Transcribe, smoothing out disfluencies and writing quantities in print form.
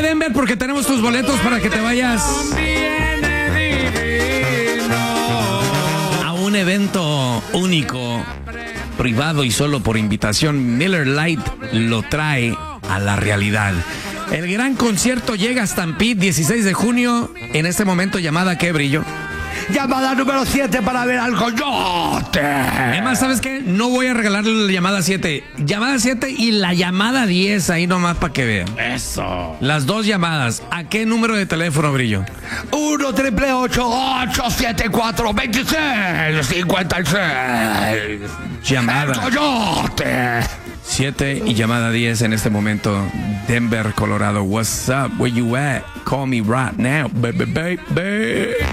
Denver porque tenemos tus boletos para que te vayas a un evento único, privado y solo por invitación. Miller Lite lo trae a la realidad. El gran concierto llega a Stampede, 16 de junio. En este momento, llamada ¿qué, Brillo? Llamada número 7 para ver al coyote. Además, ¿sabes qué? No voy a regalarle la llamada 7. Llamada 7 y la llamada 10 ahí nomás para que vean. Eso. Las dos llamadas. ¿A qué número de teléfono, Brillo? 1-888-874-2656. Llamada El coyote. 7 y llamada 10 en este momento. Denver, Colorado. What's up? Where you at? Call me right now, baby, baby.